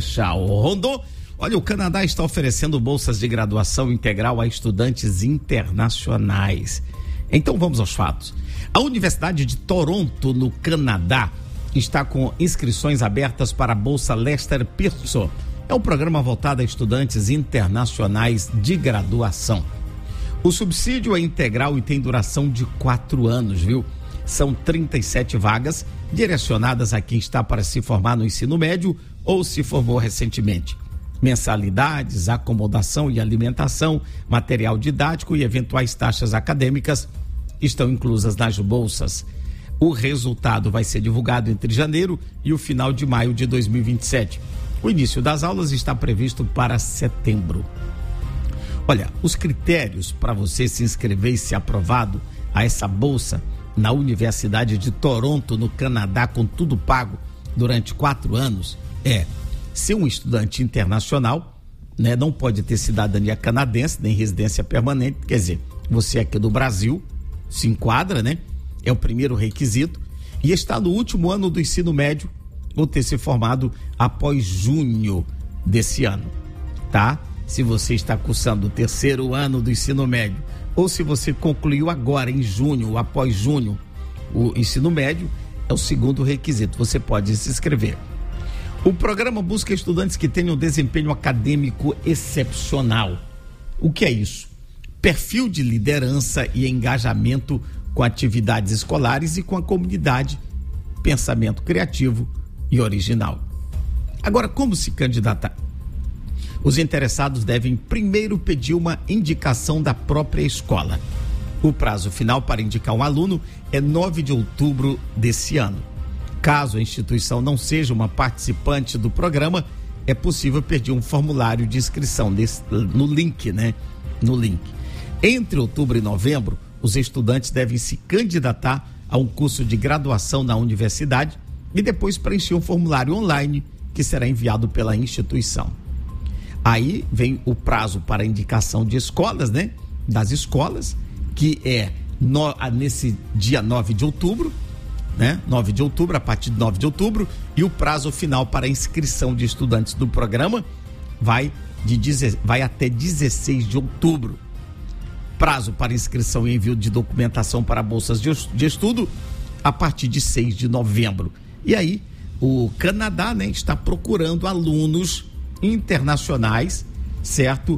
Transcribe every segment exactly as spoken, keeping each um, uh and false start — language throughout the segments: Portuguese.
Marechal Rondon. Olha, o Canadá está oferecendo bolsas de graduação integral a estudantes internacionais. Então vamos aos fatos. A Universidade de Toronto, no Canadá, está com inscrições abertas para a Bolsa Lester Pearson. É um programa voltado a estudantes internacionais de graduação. O subsídio é integral e tem duração de quatro anos, viu? São trinta e sete vagas direcionadas a quem está para se formar no ensino médio ou se formou recentemente. Mensalidades, acomodação e alimentação, material didático e eventuais taxas acadêmicas estão inclusas nas bolsas. O resultado vai ser divulgado entre janeiro e o final de maio de dois mil e vinte e sete. O início das aulas está previsto para setembro. Olha, os critérios para você se inscrever e ser aprovado a essa bolsa na Universidade de Toronto, no Canadá, com tudo pago durante quatro anos, é ser um estudante internacional, né? Não pode ter cidadania canadense, nem residência permanente, quer dizer, você aqui do Brasil se enquadra, né? É o primeiro requisito, e está no último ano do ensino médio ou ter se formado após junho desse ano, tá? Se você está cursando o terceiro ano do ensino médio ou se você concluiu agora em junho, após junho, o ensino médio, é o segundo requisito, você pode se inscrever. O programa busca estudantes que tenham desempenho acadêmico excepcional. O que é isso? Perfil de liderança e engajamento com atividades escolares e com a comunidade, pensamento criativo e original. Agora, como se candidatar? Os interessados devem primeiro pedir uma indicação da própria escola. O prazo final para indicar um aluno é nove de outubro desse ano. Caso a instituição não seja uma participante do programa, é possível pedir um formulário de inscrição desse, no link, né? No link. Entre outubro e novembro, os estudantes devem se candidatar a um curso de graduação na universidade e depois preencher um formulário online que será enviado pela instituição. Aí vem o prazo para indicação de escolas, né? Das escolas, que é no, nesse dia nove de outubro, né? nove de outubro, a partir de nove de outubro, e o prazo final para inscrição de estudantes do programa vai, de, vai até dezesseis de outubro. Prazo para inscrição e envio de documentação para bolsas de, de estudo a partir de seis de novembro. E aí, o Canadá, né, está procurando alunos internacionais, certo?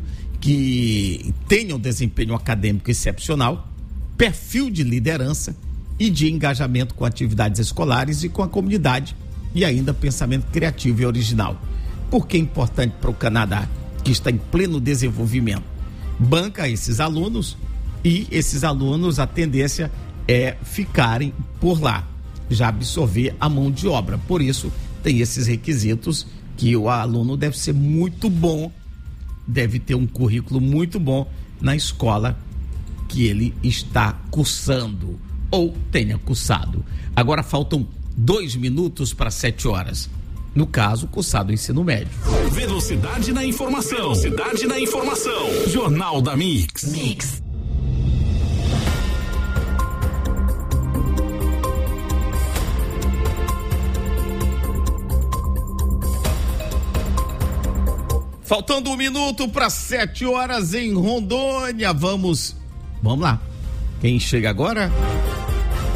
Que tenham desempenho acadêmico excepcional, perfil de liderança e de engajamento com atividades escolares e com a comunidade, e ainda pensamento criativo e original. Por que é importante para o Canadá, que está em pleno desenvolvimento? Banca esses alunos, e esses alunos, a tendência é ficarem por lá, já absorver a mão de obra. Por isso, tem esses requisitos que o aluno deve ser muito bom, deve ter um currículo muito bom na escola que ele está cursando ou tenha cursado. Agora faltam dois minutos para sete horas. No caso, cursado o ensino médio. Velocidade na informação. Velocidade na informação. Jornal da Mix. Mix. Faltando um minuto para sete horas em Rondônia. Vamos, vamos lá. Quem chega agora?